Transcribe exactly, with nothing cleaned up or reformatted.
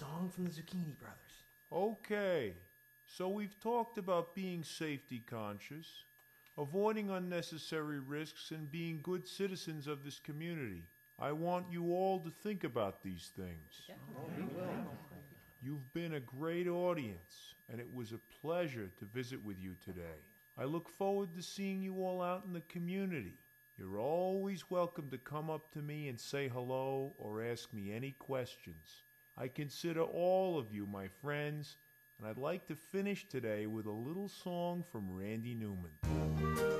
song from the Zucchini Brothers. Okay, so we've talked about being safety conscious, avoiding unnecessary risks, and being good citizens of this community. I want you all to think about these things. You've been a great audience, and it was a pleasure to visit with you today. I look forward to seeing you all out in the community. You're always welcome to come up to me and say hello or ask me any questions. I consider all of you my friends, and I'd like to finish today with a little song from Randy Newman.